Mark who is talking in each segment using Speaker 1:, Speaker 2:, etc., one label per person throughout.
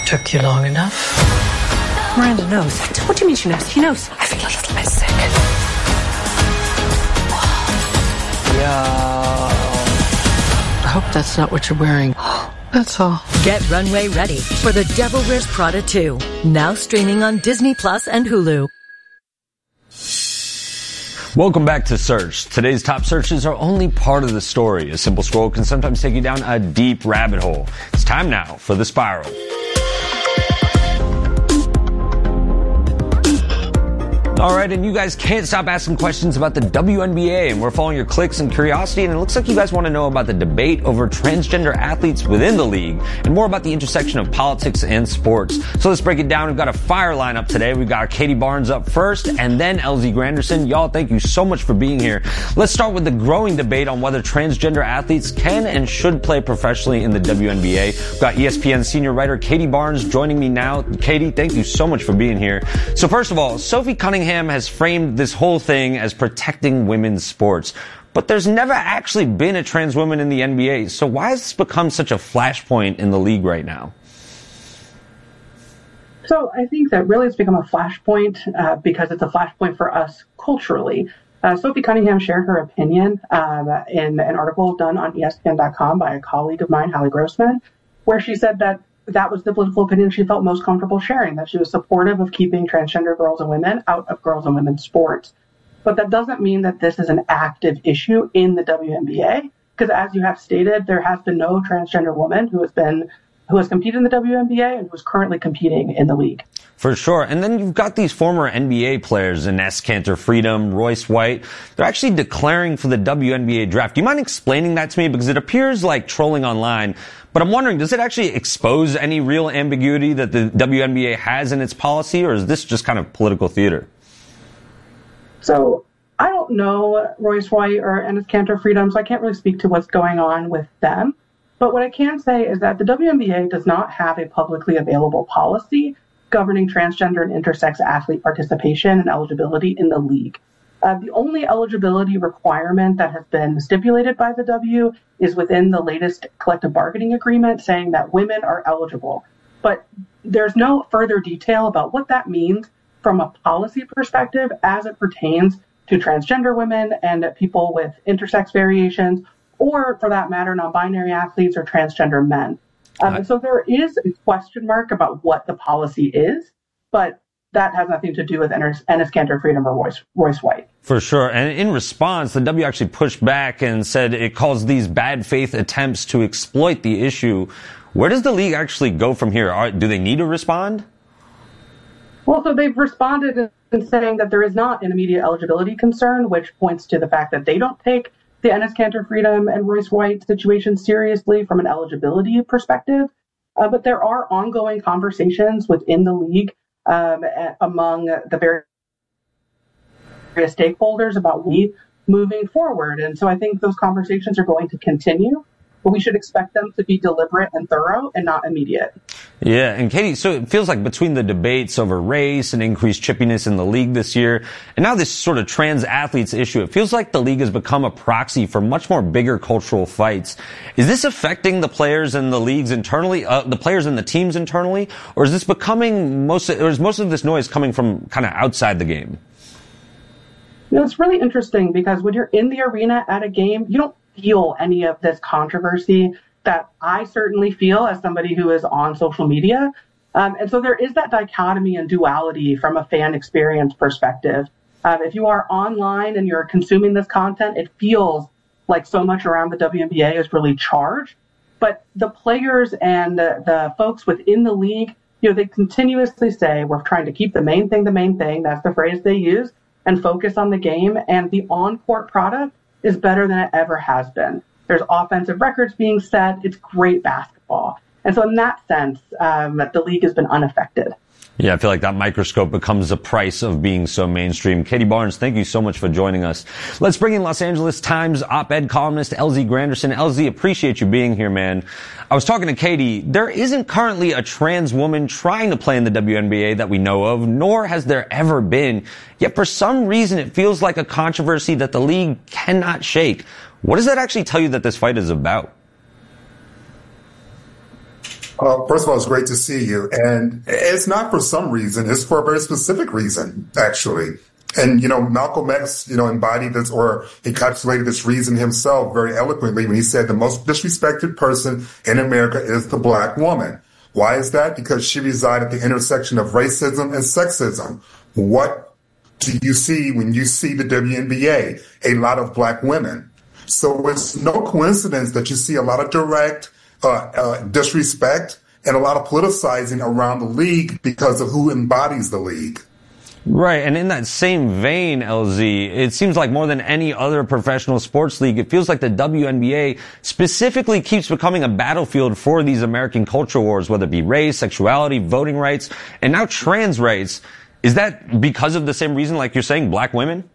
Speaker 1: Took you long enough?
Speaker 2: Miranda knows. What do you mean she knows? She knows.
Speaker 1: I feel a little bit sick. Yeah. I hope that's not what you're wearing. That's all.
Speaker 3: Get runway ready for The Devil Wears Prada 2. Now streaming on Disney Plus and Hulu.
Speaker 4: Welcome back to Search. Today's top searches are only part of the story. A simple scroll can sometimes take you down a deep rabbit hole. It's time now for The Spiral. All right, and you guys can't stop asking questions about the WNBA, and we're following your clicks and curiosity, and it looks like you guys want to know about the debate over transgender athletes within the league, and more about the intersection of politics and sports. So let's break it down. We've got a fire lineup today. We've got Katie Barnes up first, and then LZ Granderson. Y'all, thank you so much for being here. Let's start with the growing debate on whether transgender athletes can and should play professionally in the WNBA. We've got ESPN senior writer Katie Barnes joining me now. Katie, thank you so much for being here. So first of all, Sophie Cunningham has framed this whole thing as protecting women's sports. But there's never actually been a trans woman in the NBA. So why has this become such a flashpoint in the league right now?
Speaker 5: So I think that really it's become a flashpoint because it's a flashpoint for us culturally. Sophie Cunningham shared her opinion in an article done on ESPN.com by a colleague of mine, Hallie Grossman, where she said that was the political opinion she felt most comfortable sharing, that she was supportive of keeping transgender girls and women out of girls and women's sports. But that doesn't mean that this is an active issue in the WNBA, because as you have stated, there has been no transgender woman who has competed in the WNBA and who is currently competing in the league.
Speaker 4: For sure. And then you've got these former NBA players, Enes Kanter Freedom, Royce White. They're actually declaring for the WNBA draft. Do you mind explaining that to me? Because it appears like trolling online. But I'm wondering, does it actually expose any real ambiguity that the WNBA has in its policy, or is this just kind of political theater?
Speaker 5: So I don't know Royce White or Enes Kanter Freedom, so I can't really speak to what's going on with them. But what I can say is that the WNBA does not have a publicly available policy governing transgender and intersex athlete participation and eligibility in the league. The only eligibility requirement that has been stipulated by the W is within the latest collective bargaining agreement saying that women are eligible. But there's no further detail about what that means from a policy perspective as it pertains to transgender women and people with intersex variations, or for that matter, non-binary athletes or transgender men. So there is a question mark about what the policy is, but that has nothing to do with Enes Kanter Freedom or Royce White.
Speaker 4: For sure. And in response, the W actually pushed back and said it calls these bad faith attempts to exploit the issue. Where does the league actually go from here? Do they need to respond?
Speaker 5: Well, so they've responded in saying that there is not an immediate eligibility concern, which points to the fact that they don't take the Enes Kanter Freedom and Royce White situation seriously from an eligibility perspective. But there are ongoing conversations within the league among the various stakeholders about moving forward. And so I think those conversations are going to continue, but we should expect them to be deliberate and thorough and not immediate.
Speaker 4: Yeah, and Katie, so it feels like between the debates over race and increased chippiness in the league this year, and now this sort of trans athletes issue, it feels like the league has become a proxy for much more bigger cultural fights. Is this affecting the players in the leagues internally, the players in the teams internally, or is this becoming is most of this noise coming from kind of outside the game?
Speaker 5: You know, it's really interesting because when you're in the arena at a game, you don't feel any of this controversy that I certainly feel as somebody who is on social media. And so there is that dichotomy and duality from a fan experience perspective. If you are online and you're consuming this content, it feels like so much around the WNBA is really charged. But the players and the folks within the league, you know, they continuously say, we're trying to keep the main thing. That's the phrase they use, and focus on the game. And the on-court product is better than it ever has been. There's offensive records being set. It's great basketball. And so in that sense, the league has been unaffected.
Speaker 4: Yeah, I feel like that microscope becomes the price of being so mainstream. Katie Barnes, thank you so much for joining us. Let's bring in Los Angeles Times op-ed columnist LZ Granderson. LZ, appreciate you being here, man. I was talking to Katie. There isn't currently a trans woman trying to play in the WNBA that we know of, nor has there ever been. Yet for some reason, it feels like a controversy that the league cannot shake. What does that actually tell you that this fight is about?
Speaker 6: First of all, it's great to see you. And it's not for some reason. It's for a very specific reason, actually. And, Malcolm X, embodied this or encapsulated this reason himself very eloquently when he said the most disrespected person in America is the black woman. Why is that? Because she resides at the intersection of racism and sexism. What do you see when you see the WNBA? A lot of black women. So it's no coincidence that you see a lot of direct disrespect and a lot of politicizing around the league because of who embodies the league.
Speaker 4: Right, and in that same vein, LZ, it seems like more than any other professional sports league, it feels like the WNBA specifically keeps becoming a battlefield for these American culture wars, whether it be race, sexuality, voting rights, and now trans rights. Is that because of the same reason, like you're saying, black women?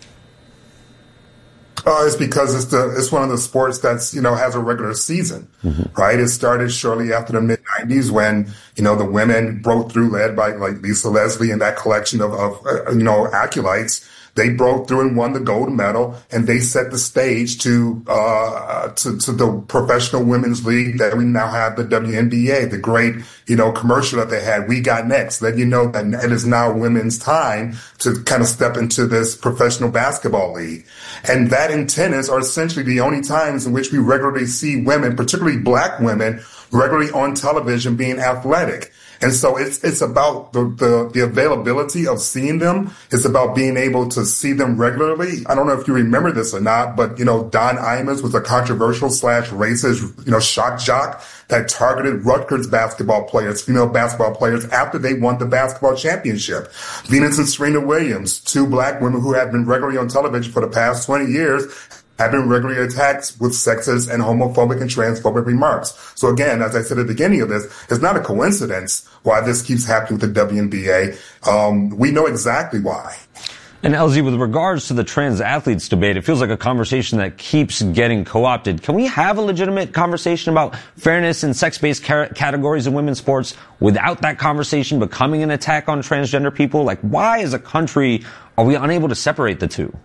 Speaker 6: It's because it's one of the sports that's, has a regular season, right? It started shortly after the mid-90s when, the women broke through, led by like Lisa Leslie and that collection of acolytes. They broke through and won the gold medal, and they set the stage to the professional women's league that we now have, the WNBA, the great, commercial that they had, We Got Next, letting you know that it is now women's time to kind of step into this professional basketball league. And that and tennis are essentially the only times in which we regularly see women, particularly black women, regularly on television being athletic. And so it's about the availability of seeing them. It's about being able to see them regularly. I don't know if you remember this or not, but, Don Imus was a controversial / racist, shock jock that targeted Rutgers basketball players, female basketball players, after they won the basketball championship. Venus and Serena Williams, two black women who have been regularly on television for the past 20 years, have been regularly attacked with sexist and homophobic and transphobic remarks. So again, as I said at the beginning of this, it's not a coincidence why this keeps happening with the WNBA. We know exactly why.
Speaker 4: And LZ, with regards to the trans athletes debate, it feels like a conversation that keeps getting co-opted. Can we have a legitimate conversation about fairness and sex-based categories in women's sports without that conversation becoming an attack on transgender people? Like, why as a country are we unable to separate the two?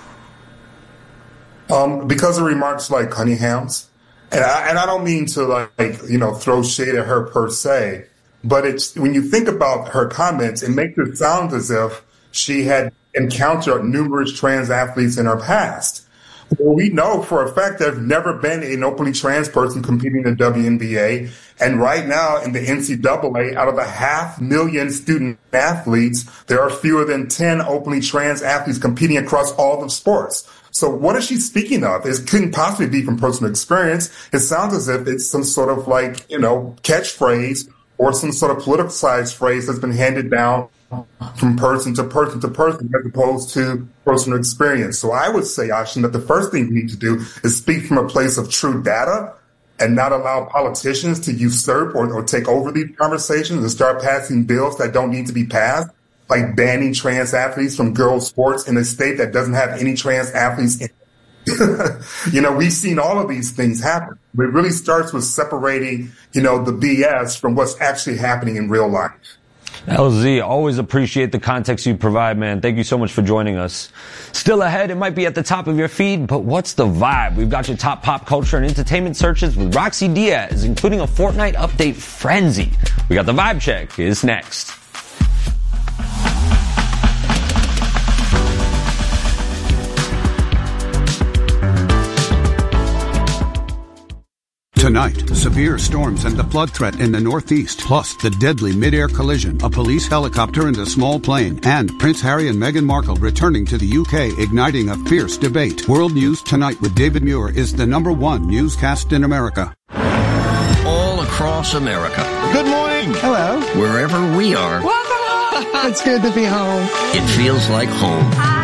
Speaker 6: Because of remarks like Cunningham's, and I don't mean to throw shade at her per se, but it's when you think about her comments, it makes it sound as if she had encountered numerous trans athletes in her past. Well, we know for a fact there's never been an openly trans person competing in the WNBA. And right now in the NCAA, out of the 500,000 student athletes, there are fewer than 10 openly trans athletes competing across all the sports. So what is she speaking of? It couldn't possibly be from personal experience. It sounds as if it's some sort of catchphrase or some sort of politicized phrase that's been handed down from person to person to person as opposed to personal experience. So I would say, Ashin, that the first thing we need to do is speak from a place of true data and not allow politicians to usurp or take over these conversations and start passing bills that don't need to be passed, like banning trans athletes from girls' sports in a state that doesn't have any trans athletes in it. We've seen all of these things happen. But it really starts with separating, the BS from what's actually happening in real life.
Speaker 4: LZ, always appreciate the context you provide, man. Thank you so much for joining us. Still ahead, it might be at the top of your feed, but what's the vibe? We've got your top pop culture and entertainment searches with Roxy Diaz, including a Fortnite update frenzy. We got the vibe check. Is next.
Speaker 7: Tonight, severe storms and the flood threat in the Northeast, plus the deadly mid-air collision, a police helicopter and a small plane, and Prince Harry and Meghan Markle returning to the UK, igniting a fierce debate. World News Tonight with David Muir is the #1 newscast in America.
Speaker 8: All across America.
Speaker 9: Good morning.
Speaker 8: Hello. Wherever we are.
Speaker 9: Welcome home. It's good to be home.
Speaker 8: It feels like home.